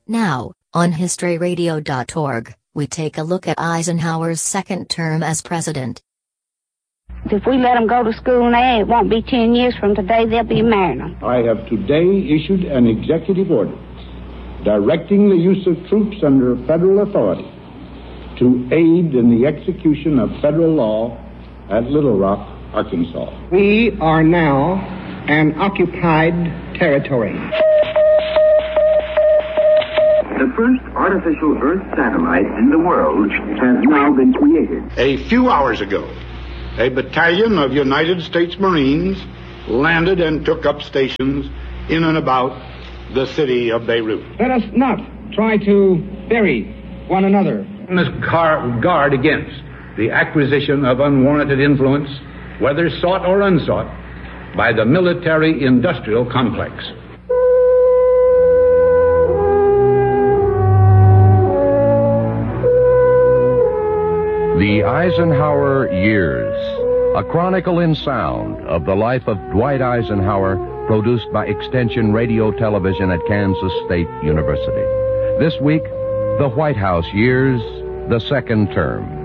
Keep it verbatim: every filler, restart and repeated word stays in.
Now, on history radio dot org, we take a look at Eisenhower's second term as president. If we let them go to school now, it won't be ten years from today, they'll be marrying them. I have today issued an executive order directing the use of troops under federal authority to aid in the execution of federal law at Little Rock, Arkansas. We are now an occupied territory. The first artificial Earth satellite in the world has now been created. A few hours ago, a battalion of United States Marines landed and took up stations in and about the city of Beirut. Let us not try to bury one another. We must guard against the acquisition of unwarranted influence, whether sought or unsought, by the military-industrial complex. The Eisenhower Years, a chronicle in sound of the life of Dwight Eisenhower, produced by Extension Radio Television at Kansas State University. This week, the White House Years, the second term.